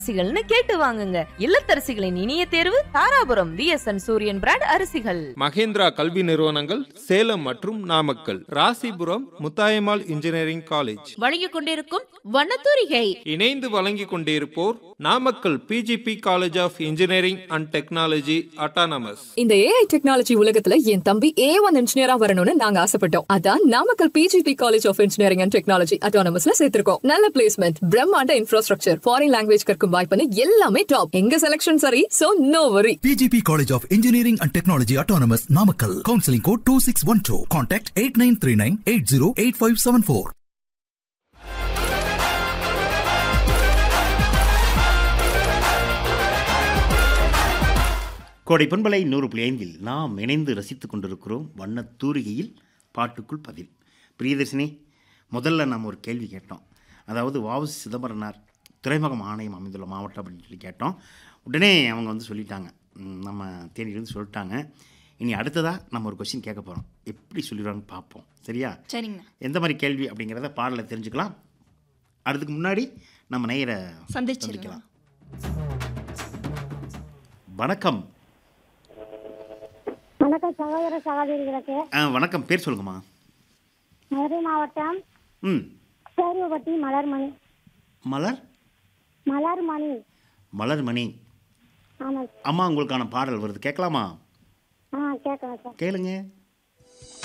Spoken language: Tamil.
அரிசிகள்னு கேட்டு வாங்குங்க. இல்லத்தரசிகளின் இனிய தேர்வு தாராபுரம் விஎஸ்என் சூரியன் பிராண்ட் அரிசிகள். மகேந்திரா கல்வி நிறுவனங்கள் சேலம் மற்றும் நாமக்கல். ராசிபுரம் முத்தாயம்மாள் இன்ஜினியரிங் காலேஜ் வழங்கிக் கொண்டிருக்கும் வண்ணத்தூரிகை. இணைந்து வழங்கிக் கொண்டிருப்போர் Namakkal PGP college of engineering and technology autonomous. இந்த ஏஐ டெக்னாலஜி உலகத்துல என் தம்பி A1 இன்ஜினியரா வரணும்னு நாங்க ஆசைப்பட்டோம். அதான் Namakkal PGP college of engineering and technology அட்டானமஸ்ல சேர்த்திருக்கோம். நல்ல பிளேஸ்மெண்ட், பிரம்மாண்ட இன்ஃப்ராஸ்ட்ரக்சர், ஃபாரின் லாங்குவேஜ் கற்கும் வாய்ப்புன்னு எல்லாமே டாப். எங்க செலக்ஷன் சரி, சோ நோ வரி. PGP College of Engineering and Technology Autonomous Namakkal. Counseling code 2612. Contact 8939808574. கோடை பண்பலை 100.5 நாம் இணைந்து ரசித்துக் கொண்டிருக்கிறோம் வண்ணத் தூரிகையில் பாட்டுக்குள் பதில். பிரியதர்ஷினி, முதல்ல நம்ம ஒரு கேள்வி கேட்டோம். அதாவது வ.உ.சி. சிதம்பரனார் துறைமுகம் ஆணையம் அமைந்துள்ள மாவட்டம் அப்படின்னு சொல்லி கேட்டோம். உடனே அவங்க வந்து சொல்லிட்டாங்க, நம்ம தேனியிலிருந்து சொல்லிட்டாங்க. இனி அடுத்ததாக நம்ம ஒரு கொஸ்டின் கேட்க போகிறோம். எப்படி சொல்லிடுவாங்கன்னு பார்ப்போம். சரியா? சரிங்க. எந்த மாதிரி கேள்வி அப்படிங்கிறத பாடலை தெரிஞ்சுக்கலாம். அதுக்கு முன்னாடி நம்ம நேயரை சந்திக்கலாம். வணக்கம். வணக்கம் சகோதர சகோதரிகளுக்கு. வணக்கம். பேர் சொல்லுங்கம்மா. மதுரை மாவட்டம் சேர்வப்பட்டி மலர்மணி. மலர்மணி. மலர்மணி. ஆமாம். அம்மா, உங்களுக்கான பாடல் வருது, கேட்கலாமா? கேட்கலாம் சார். கேளுங்க.